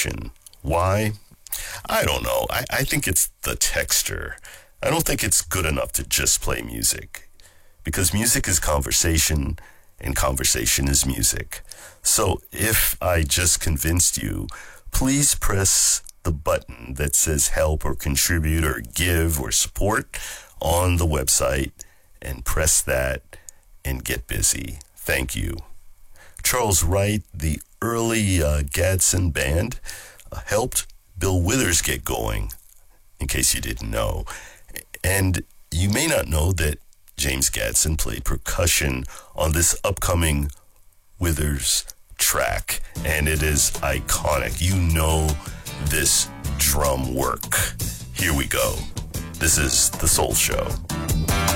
conversation. Why? I don't know. I think it's the texture. I don't think it's good enough to just play music. Because music is conversation, and conversation is music. So if I just convinced you, please press the button that says help or contribute or give or support on the website and press that and get busy. Thank you. Charles Wright, the early Gadsden band, helped Bill Withers get going, in case you didn't know. And you may not know that James Gadsden played percussion on this upcoming Withers track, and it is iconic. You know this drum work. Here we go. This is The Soul Show.